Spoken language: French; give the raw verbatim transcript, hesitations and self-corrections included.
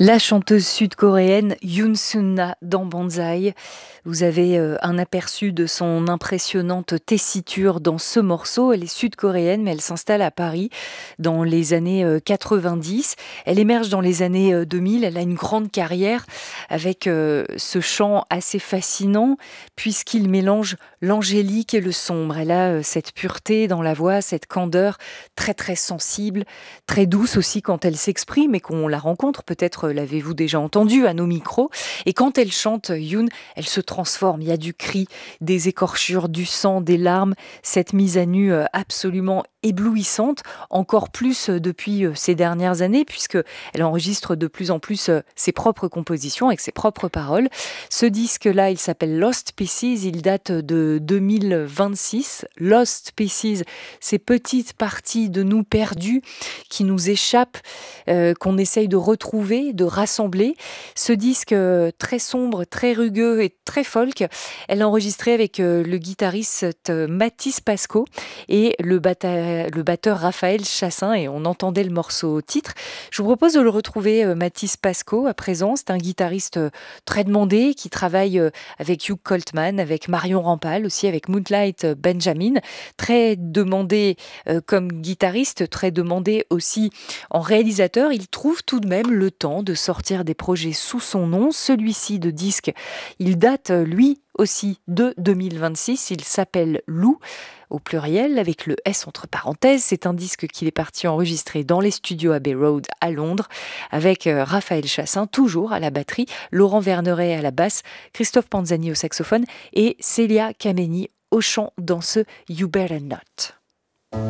La chanteuse sud-coréenne Yoon Sun-na dans Banzai. Vous avez euh, un aperçu de son impressionnante tessiture dans ce morceau. Elle est sud-coréenne, mais elle s'installe à Paris dans les années euh, quatre-vingt-dix. Elle émerge dans les années euh, deux mille. Elle a une grande carrière avec euh, ce chant assez fascinant, puisqu'il mélange l'angélique et le sombre. Elle a euh, cette pureté dans la voix, cette candeur très très sensible, très douce aussi quand elle s'exprime et qu'on la rencontre. Peut-être euh, l'avez-vous déjà entendue à nos micros. Et quand elle chante, Yoon, elle se transforme. Il y a du cri, des écorchures, du sang, des larmes. Cette mise à nu euh, absolument éblouissante, encore plus euh, depuis euh, ces dernières années, puisque elle enregistre de plus en plus euh, ses propres compositions avec ses propres paroles. Ce disque-là, il s'appelle Lost Pieces. Il date de deux mille vingt-six. Lost Pieces, ces petites parties de nous perdues qui nous échappent, euh, qu'on essaye de retrouver, de rassembler. Ce disque euh, très sombre, très rugueux et très folk, elle l'a enregistré avec euh, le guitariste euh, Mathis Pasco et le, bata- le batteur Raphaël Chassin, et on entendait le morceau titre. Je vous propose de le retrouver, euh, Mathis Pasco, à présent. C'est un guitariste euh, très demandé qui travaille euh, avec Hugh Coltman, avec Marion Rampal, aussi avec Moonlight euh, Benjamin. Très demandé euh, comme guitariste, très demandé aussi en réalisateur. Il trouve tout de même le temps de sortir des projets sous son nom. Celui-ci de disque, il date lui aussi de deux mille vingt-six. Il s'appelle Lou au pluriel avec le S entre parenthèses. C'est un disque qu'il est parti enregistrer dans les studios Abbey Road à Londres avec euh, Raphaël Chassin toujours à la batterie, Laurent Verneret à la basse, Christophe Panzani au saxophone et Célia Kameni au chant dans ce You Better Not.